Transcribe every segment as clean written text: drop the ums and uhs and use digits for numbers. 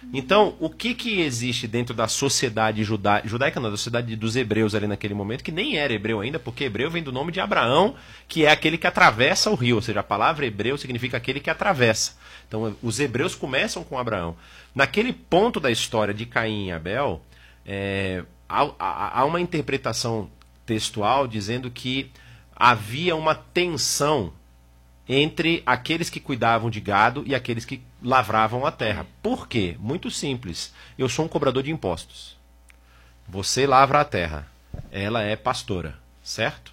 Então, o que existe dentro da sociedade judaica, não, da sociedade dos hebreus ali naquele momento, que nem era hebreu ainda, porque hebreu vem do nome de Abraão, que é aquele que atravessa o rio, ou seja, a palavra hebreu significa aquele que atravessa. Então, os hebreus começam com Abraão. Naquele ponto da história de Caim e Abel, há uma interpretação textual dizendo que havia uma tensão entre aqueles que cuidavam de gado e aqueles que lavravam a terra. Por quê? Muito simples. Eu sou um cobrador de impostos. Você lavra a terra. Ela é pastora, certo?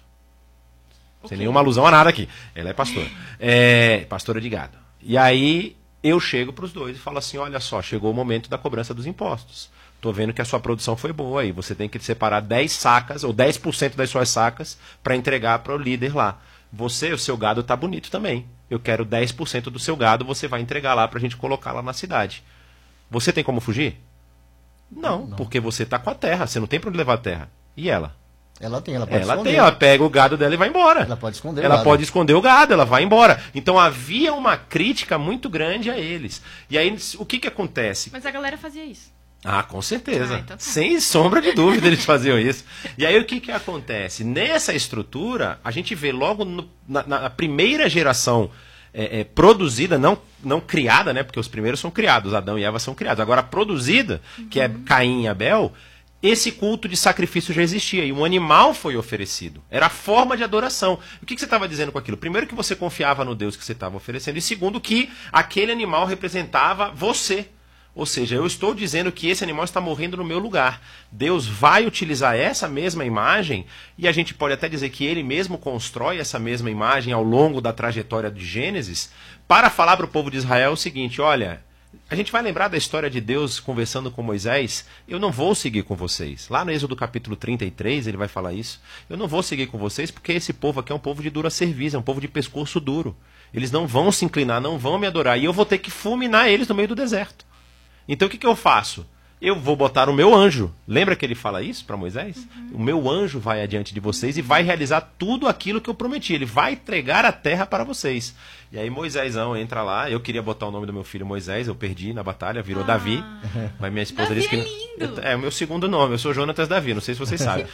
Sem nenhuma alusão a nada aqui. Ela é pastora. Pastora de gado. E aí eu chego para os dois e falo assim, olha só, chegou o momento da cobrança dos impostos. Estou vendo que a sua produção foi boa e você tem que separar 10 sacas ou 10% das suas sacas para entregar para o líder lá. O seu gado está bonito também. Eu quero 10% do seu gado, você vai entregar lá para a gente colocar lá na cidade. Você tem como fugir? Não, porque você está com a terra, você não tem para onde levar a terra. E ela? Ela pode esconder. Ela pega o gado dela e vai embora. Ela pode esconder o gado. Ela pode esconder o gado, ela vai embora. Então havia uma crítica muito grande a eles. E aí o que acontece? Mas a galera fazia isso. Ah, com certeza. Então tá. Sem sombra de dúvida eles faziam isso. E aí o que acontece? Nessa estrutura, a gente vê logo na primeira geração produzida, não criada, né? Porque os primeiros são criados, Adão e Eva são criados. Agora produzida, que é Caim e Abel, esse culto de sacrifício já existia. E um animal foi oferecido. Era a forma de adoração. O que você estava dizendo com aquilo? Primeiro que você confiava no Deus que você estava oferecendo. E segundo que aquele animal representava você. Ou seja, eu estou dizendo que esse animal está morrendo no meu lugar. Deus vai utilizar essa mesma imagem, e a gente pode até dizer que ele mesmo constrói essa mesma imagem ao longo da trajetória de Gênesis, para falar para o povo de Israel o seguinte, olha, a gente vai lembrar da história de Deus conversando com Moisés, eu não vou seguir com vocês. Lá no Êxodo capítulo 33 ele vai falar isso. Eu não vou seguir com vocês porque esse povo aqui é um povo de dura cerviz, é um povo de pescoço duro. Eles não vão se inclinar, não vão me adorar, e eu vou ter que fulminar eles no meio do deserto. Então o que eu faço? Eu vou botar o meu anjo. Lembra que ele fala isso para Moisés? O meu anjo vai adiante de vocês e vai realizar tudo aquilo que eu prometi. Ele vai entregar a terra para vocês. E aí Moisésão entra lá. Eu queria botar o nome do meu filho Moisés, eu perdi na batalha, virou Davi. Mas minha esposa disse que... É o meu segundo nome, eu sou Jonatas Davi, não sei se vocês sabem.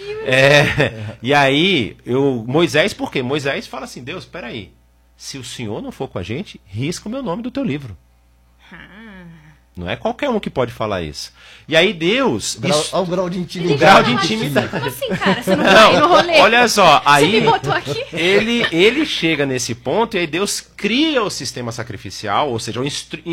E aí, Moisés, por quê? Moisés fala assim, Deus, espera aí. Se o Senhor não for com a gente, risca o meu nome do teu livro. Não é qualquer um que pode falar isso. E aí Deus... Olha o grau de intimidade. Grau de intimidade. Como assim, cara? Você não vai no rolê? Olha só, aí... Você me botou aqui? Ele chega nesse ponto e aí Deus cria o sistema sacrificial, ou seja,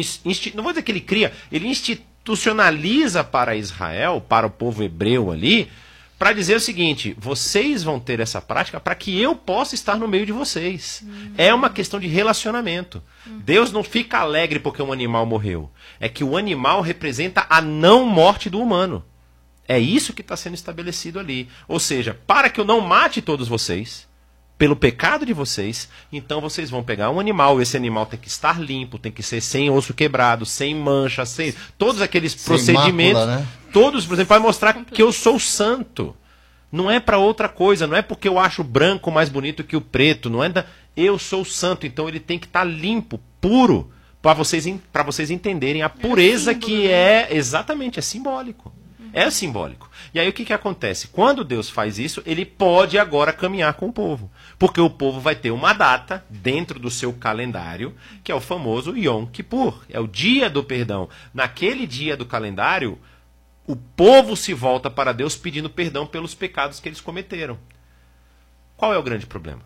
não vou dizer que ele cria, ele institucionaliza para Israel, para o povo hebreu ali, para dizer o seguinte, vocês vão ter essa prática para que eu possa estar no meio de vocês. É uma questão de relacionamento. Deus não fica alegre porque um animal morreu. É que o animal representa a não morte do humano. É isso que está sendo estabelecido ali. Ou seja, para que eu não mate todos vocês, pelo pecado de vocês, então vocês vão pegar um animal, esse animal tem que estar limpo, tem que ser sem osso quebrado, sem mancha, sem todos aqueles procedimentos, mácula, né? Todos, por exemplo, para mostrar que eu sou santo. Não é para outra coisa, não é porque eu acho o branco mais bonito que o preto, não é eu sou santo, então ele tem que estar limpo, puro, para vocês entenderem a pureza que é, exatamente, é simbólico. É simbólico. E aí o que acontece? Quando Deus faz isso, ele pode agora caminhar com o povo. Porque o povo vai ter uma data dentro do seu calendário, que é o famoso Yom Kippur. É o dia do perdão. Naquele dia do calendário, o povo se volta para Deus pedindo perdão pelos pecados que eles cometeram. Qual é o grande problema?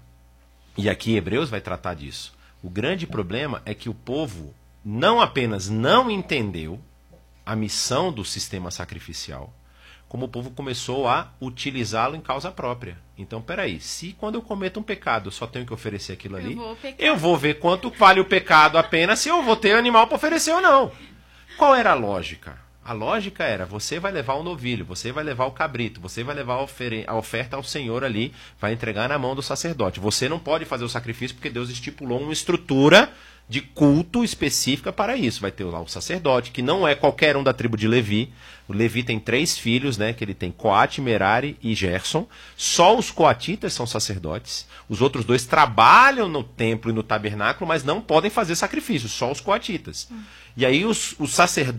E aqui Hebreus vai tratar disso. O grande problema é que o povo não apenas não entendeu a missão do sistema sacrificial, como o povo começou a utilizá-lo em causa própria. Então, peraí, se quando eu cometo um pecado eu só tenho que oferecer aquilo ali, eu vou ver quanto vale o pecado apenas se eu vou ter animal para oferecer ou não. Qual era a lógica? A lógica era, você vai levar o novilho, você vai levar o cabrito, você vai levar a oferta ao Senhor ali, vai entregar na mão do sacerdote. Você não pode fazer o sacrifício porque Deus estipulou uma estrutura de culto específica para isso. Vai ter lá o sacerdote, que não é qualquer um da tribo de Levi. O Levi tem 3 filhos, né, que ele tem Coate, Merari e Gerson. Só os coatitas são sacerdotes. Os outros 2 trabalham no templo e no tabernáculo, mas não podem fazer sacrifício, só os coatitas. E aí os sacerdotes